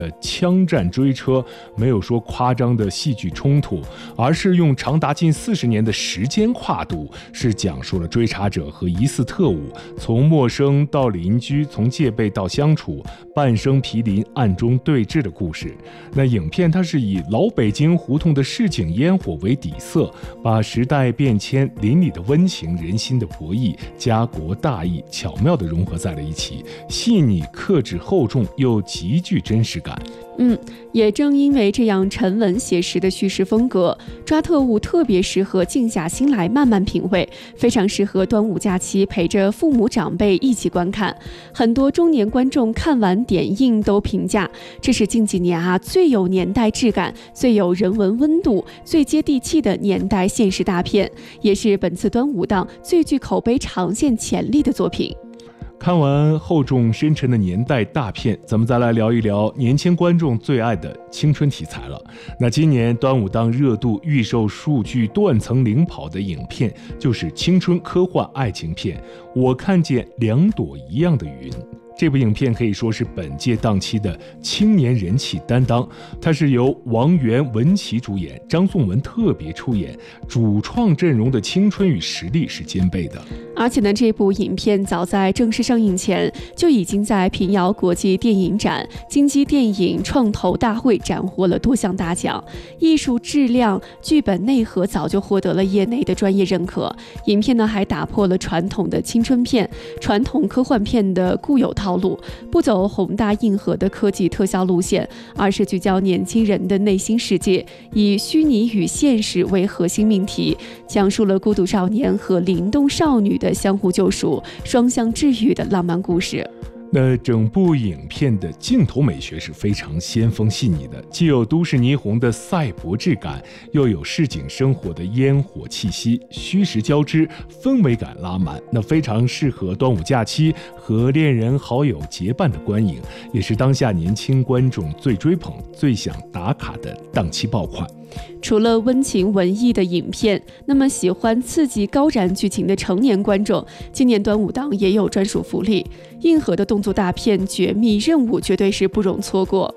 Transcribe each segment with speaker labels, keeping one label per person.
Speaker 1: 枪战追车，没有说夸张的戏剧冲突，而是用长达近40年的时间跨度，是讲述了追查者和疑似特务从陌生到邻居，从戒备到相处，半生毗邻暗中对峙的故事。那影片它是以老北京胡同的市井烟火为底色，把时代变迁、邻里的温情、人心的博弈、家国大义巧妙地融合在了一起，细腻、克制、厚重又极具真实感。
Speaker 2: 也正因为这样沉稳写实的叙事风格，抓特务特别适合静下心来慢慢品味，非常适合端午假期陪着父母长辈一起观看。很多中年观众看完点映都评价，这是近几年最有年代质感、最有人文温度、最接地气的年代现实大片，也是本次端午档最具口碑长线潜力的作品。
Speaker 1: 看完厚重深沉的年代大片，咱们再来聊一聊年轻观众最爱的青春题材了。那今年端午档热度预售数据断层领跑的影片，就是青春科幻爱情片《我看见两朵一样的云》。这部影片可以说是本届档期的青年人气担当，它是由王源、文琪主演，张颂文特别出演，主创阵容的青春与实力是兼备的。
Speaker 2: 而且呢，这部影片早在正式上映前就已经在平遥国际电影展、金鸡电影创投大会斩获了多项大奖，艺术质量、剧本内核早就获得了业内的专业认可。影片呢还打破了传统的青春片、传统科幻片的固有套路，不走宏大硬核的科技特效路线，而是聚焦年轻人的内心世界，以虚拟与现实为核心命题，讲述了孤独少年和灵动少女的相互救赎、双向治愈的浪漫故事。
Speaker 1: 那整部影片的镜头美学是非常先锋细腻的，既有都市霓虹的赛博质感，又有市井生活的烟火气息，虚实交织，氛围感拉满，那非常适合端午假期和恋人好友结伴的观影，也是当下年轻观众最追捧、最想打卡的档期爆款。
Speaker 2: 除了温情文艺的影片，那么喜欢刺激高燃剧情的成年观众，今年端午档也有专属福利。硬核的动作大片《绝密任务》绝对是不容错过。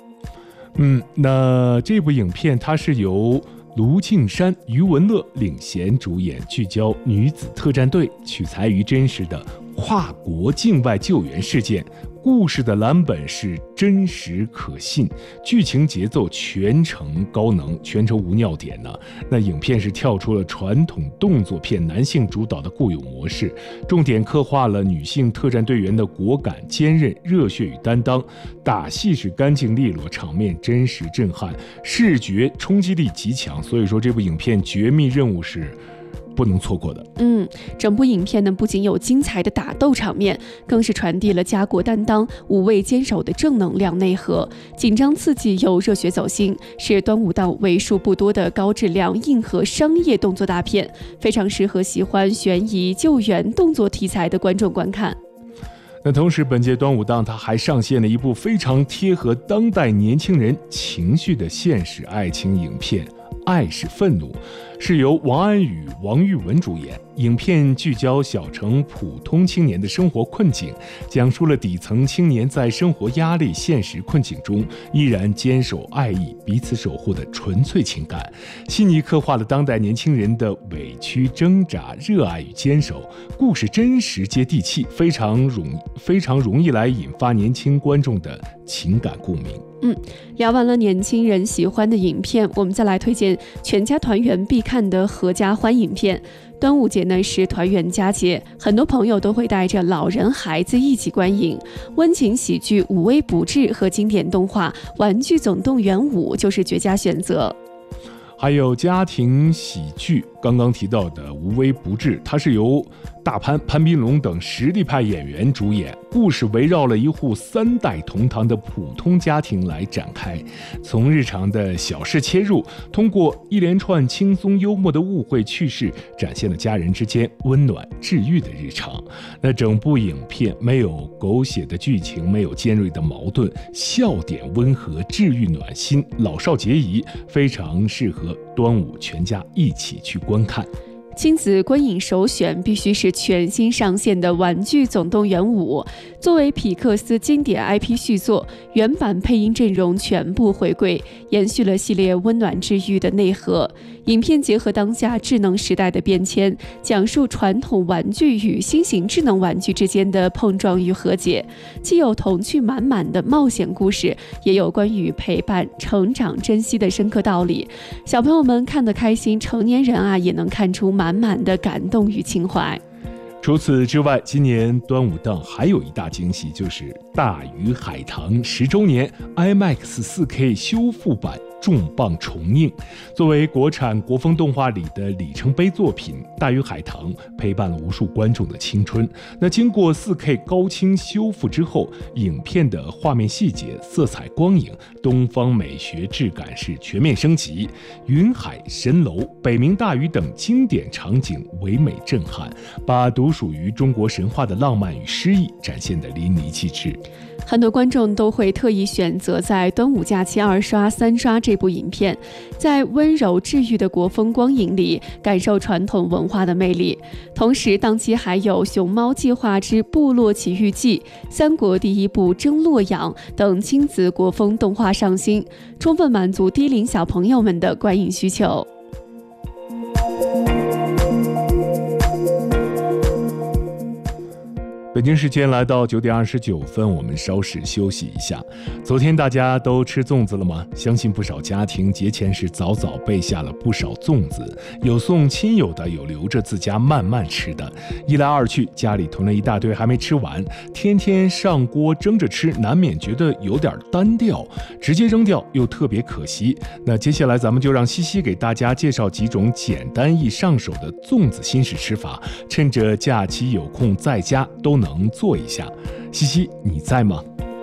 Speaker 1: 那这部影片它是由卢靖姗、余文乐领衔主演，聚焦女子特战队，取材于真实的跨国境外救援事件。故事的蓝本是真实可信，剧情节奏全程高能，全程无尿点呢。那影片是跳出了传统动作片男性主导的固有模式，重点刻画了女性特战队员的果敢、坚韧、热血与担当。打戏是干净利落，场面真实震撼，视觉冲击力极强。所以说这部影片《绝密任务》是不能错过的。
Speaker 2: 整部影片呢不仅有精彩的打斗场面，更是传递了家国担当、五味坚守的正能量内核，紧张刺激又热血走心，是端午档为数不多的高质量硬核商业动作大片，非常适合喜欢悬疑、救援、动作题材的观众观看。
Speaker 1: 那同时，本届端午档它还上线了一部非常贴合当代年轻人情绪的现实爱情影片《爱是愤怒》，是由王安宇、王玉文主演。影片聚焦小城普通青年的生活困境，讲述了底层青年在生活压力、现实困境中依然坚守爱意、彼此守护的纯粹情感，细腻刻画了当代年轻人的委屈、挣扎、热爱与坚守。故事真实接地气，非常容易来引发年轻观众的情感共鸣。
Speaker 2: 聊完了年轻人喜欢的影片，我们再来推荐全家团圆必看的合家欢影片。端午节呢是团圆佳节，很多朋友都会带着老人孩子一起观影。温情喜剧《无微不至》和经典动画《玩具总动员5》就是绝佳选择。
Speaker 1: 还有家庭喜剧，刚刚提到的《无微不至》，它是由大潘、潘斌龙等实力派演员主演，故事围绕了一户3代同堂的普通家庭来展开，从日常的小事切入，通过一连串轻松幽默的误会趣事，展现了家人之间温暖治愈的日常。那整部影片没有狗血的剧情，没有尖锐的矛盾，笑点温和，治愈暖心，老少皆宜，非常适合端午全家一起去观看。
Speaker 2: 亲子观影首选必须是全新上线的《玩具总动员5》。作为皮克斯经典 IP 续作，原版配音阵容全部回归，延续了系列温暖治愈的内核。影片结合当下智能时代的变迁，讲述传统玩具与新型智能玩具之间的碰撞与和解，既有童趣满满的冒险故事，也有关于陪伴、成长、珍惜的深刻道理。小朋友们看得开心，成年人也能看出满满的感动与情怀。
Speaker 1: 除此之外，今年端午档还有一大惊喜，就是《大鱼海棠》10周年 IMAX 4K 修复版重磅重映。作为国产国风动画里的里程碑作品，《大鱼海棠》陪伴了无数观众的青春。那经过 4K 高清修复之后，影片的画面细节、色彩光影、东方美学质感是全面升级，云海、神楼、北冥大鱼等经典场景唯美震撼，把独属于中国神话的浪漫与诗意展现得淋漓尽致。
Speaker 2: 很多观众都会特意选择在端午假期2刷、3刷这部影片，在温柔治愈的国风光影里感受传统文化的魅力。同时，档期还有《熊猫计划之部落奇遇记》、三国第一部征洛阳等亲子国风动画上新，充分满足低龄小朋友们的观影需求。
Speaker 1: 北京时间来到9点29分，我们稍事休息一下。昨天大家都吃粽子了吗？相信不少家庭节前是早早备下了不少粽子，有送亲友的，有留着自家慢慢吃的。一来二去，家里囤了一大堆还没吃完，天天上锅蒸着吃，难免觉得有点单调，直接扔掉又特别可惜。那接下来咱们就让西西给大家介绍几种简单易上手的粽子新式吃法，趁着假期有空在家都能做一下。西西，你在吗？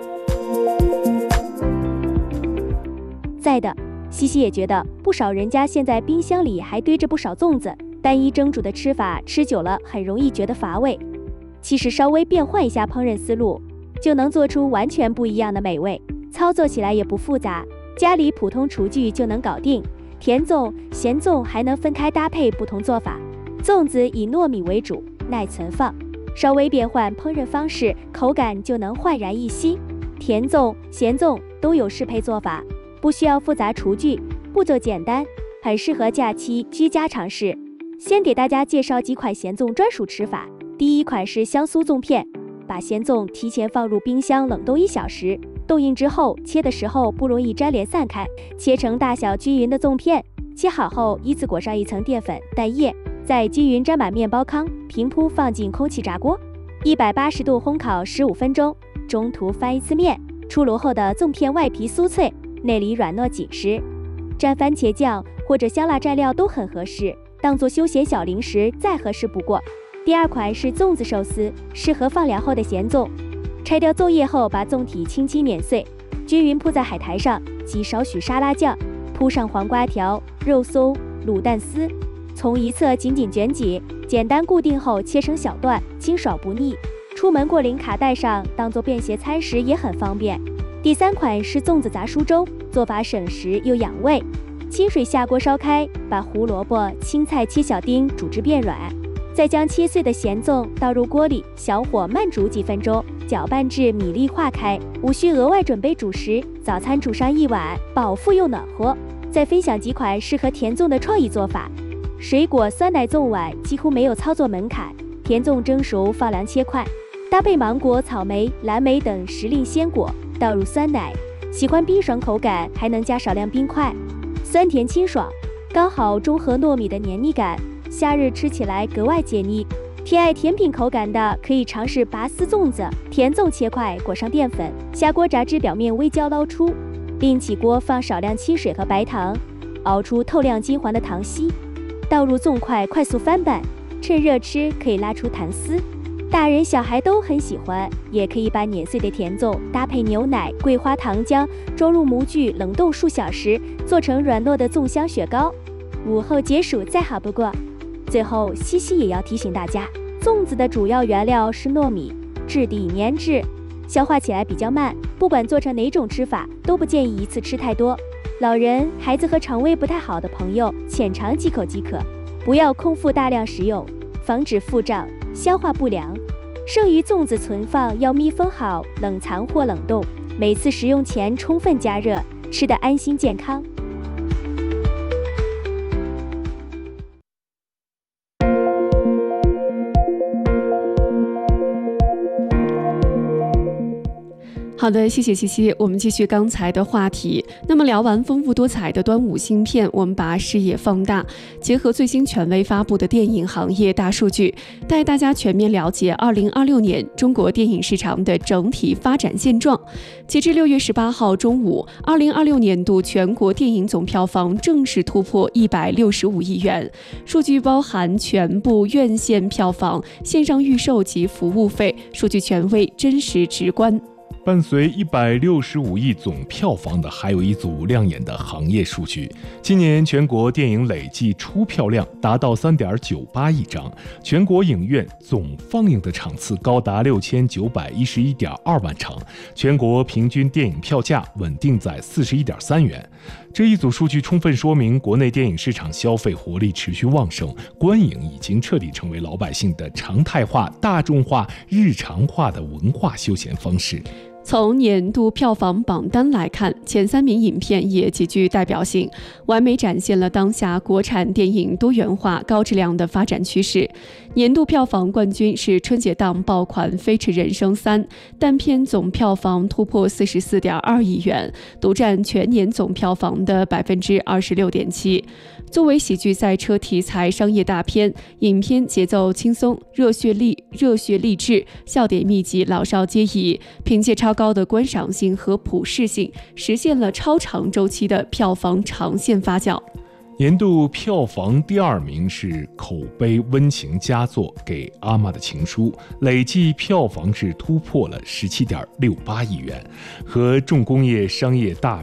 Speaker 3: 在的。西西也觉得不少人家现在冰箱里还堆着不少粽子，单一蒸煮的吃法吃久了很容易觉得乏味。其实稍微变换一下烹饪思路，就能做出完全不一样的美味，操作起来也不复杂，家里普通厨具就能搞定。甜粽、咸粽还能分开搭配不同做法。粽子以糯米为主，耐存放，稍微变换烹饪方式，口感就能焕然一新。甜粽、咸粽都有适配做法，不需要复杂厨具，步骤简单，很适合假期居家尝试。先给大家介绍几款咸粽专属吃法。第一款是香酥粽片，把咸粽提前放入冰箱冷冻1小时，冻硬之后，切的时候不容易粘连散开，切成大小均匀的粽片。切好后，依次裹上一层淀粉、蛋液，再均匀沾满面包糠，平铺放进空气炸锅，180度烘烤15分钟，中途翻一次面。出炉后的粽片外皮酥脆，内里软糯紧实，蘸番茄酱或者香辣蘸料都很合适，当做休闲小零食再合适不过。第二款是粽子寿司，适合放凉后的咸粽。拆掉粽叶后，把粽体轻轻碾碎，均匀铺在海苔上，挤少许沙拉酱，铺上黄瓜条、肉松、卤蛋丝，从一侧紧紧卷紧，简单固定后切成小段，清爽不腻。出门过零卡带上，当做便携餐食也很方便。第三款是粽子杂蔬粥，做法省时又养胃。清水下锅烧开，把胡萝卜、青菜切小丁煮至变软，再将切碎的咸粽倒入锅里，小火慢煮几分钟，搅拌至米粒化开。无需额外准备主食，早餐煮上1碗，饱腹又暖和。再分享几款适合甜粽的创意做法。水果酸奶粽碗几乎没有操作门槛，甜粽蒸熟放凉切块，搭配芒果、草莓、蓝莓等时令鲜果，倒入酸奶，喜欢冰爽口感还能加少量冰块，酸甜清爽，刚好中和糯米的黏腻感，夏日吃起来格外解腻。偏爱甜品口感的可以尝试拔丝粽子，甜粽切块裹上淀粉，下锅炸至表面微焦捞出，另起锅放少量清水和白糖，熬出透亮金黄的糖稀，倒入粽块快速翻拌，趁热吃可以拉出糖丝，大人小孩都很喜欢。也可以把碾碎的甜粽搭配牛奶、桂花糖浆，装入模具冷冻数小时，做成软糯的粽香雪糕，午后解暑再好不过。最后，西西也要提醒大家，粽子的主要原料是糯米，质地粘质，消化起来比较慢，不管做成哪种吃法，都不建议一次吃太多。老人、孩子和肠胃不太好的朋友，浅尝几口即可。 不要空腹大量食用，防止腹胀、消化不良。剩余粽子存放要密封好，冷藏或冷冻。每次食用前充分加热，吃得安心健康。
Speaker 2: 好的，谢谢西西。我们继续刚才的话题。那么聊完丰富多彩的端午新片，我们把视野放大，结合最新权威发布的电影行业大数据，带大家全面了解2026年中国电影市场的整体发展现状。截至6月18号中午，2026年度全国电影总票房正式突破165亿元。数据包含全部院线票房、线上预售及服务费，数据权威、真实、直观。
Speaker 1: 伴随165亿总票房的，还有一组亮眼的行业数据。今年全国电影累计出票量达到3.98亿张，全国影院总放映的场次高达6911.2万场，全国平均电影票价稳定在41.3元。这一组数据充分说明，国内电影市场消费活力持续旺盛，观影已经彻底成为老百姓的常态化、大众化、日常化的文化休闲方式。
Speaker 2: 从年度票房榜单来看，前3名影片也极具代表性，完美展现了当下国产电影多元化、高质量的发展趋势。年度票房冠军是春节档爆款《飞驰人生3》，单片总票房突破44.2亿元，独占全年总票房的26.7%。作为喜剧赛车题材商业大片，影片节奏轻松、热血励志、笑点密集，老少皆宜，凭借超高的观赏性和普适性，实现了超长周期的票房长线发酵。
Speaker 1: 年度票房第2名是口碑温情佳作《给阿妈的情书》，累计票房是突破了17.68亿元。和重工业商业大